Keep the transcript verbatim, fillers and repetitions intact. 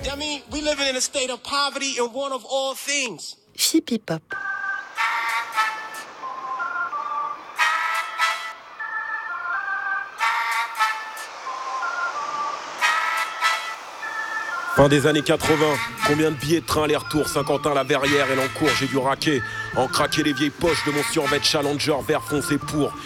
I mean, we living in a state of poverty and one of all things. Chippy Pop. Fin des années quatre-vingts, combien de billets de train aller-retour, Saint-Quentin, la Verrière et l'Encourt, j'ai dû raquer. En craquer les vieilles poches de mon survêt Challenger vert foncé pour